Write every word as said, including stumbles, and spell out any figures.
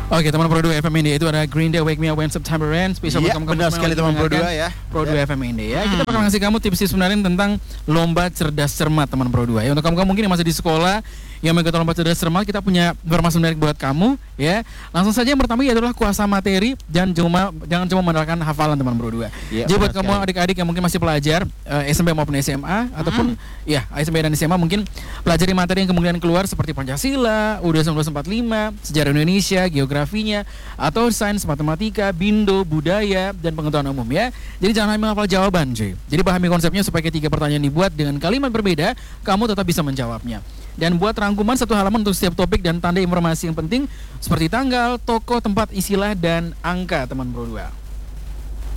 Oke teman Pro dua F M ini itu ada Green Day Wake Me Up When September Ends. Spesial Iya, buat kamu benar sekali teman Pro dua ya. Pro dua Ya. F M ini ya. Hmm. Kita bakal ngasih kamu tips-tips sebenarnya tentang lomba cerdas cermat teman Pro dua ya. Untuk kamu-kamu mungkin yang masih di sekolah yang mengikuti lomba cerdas cermat, kita punya informasi menarik buat kamu ya. Langsung saja yang pertama yaitu adalah kuasa materi dan cuma jangan cuma mengandalkan hafalan teman Pro dua. Iya, Jadi buat benar kamu sekali. adik-adik yang mungkin masih pelajar eh, S M P maupun S M A ataupun ya S M P dan S M A, mungkin pelajari materi yang kemungkinan keluar seperti Pancasila, U U D seribu sembilan ratus empat puluh lima, sejarah Indonesia, geografinya, atau sains, matematika, bindo, budaya, dan pengetahuan umum ya. Jadi jangan hanya menghafal jawaban cuy. Jadi pahami konsepnya supaya ketika pertanyaan dibuat dengan kalimat berbeda, kamu tetap bisa menjawabnya. Dan buat rangkuman satu halaman untuk setiap topik dan tanda informasi yang penting seperti tanggal, toko, tempat, istilah, dan angka teman Pro dua.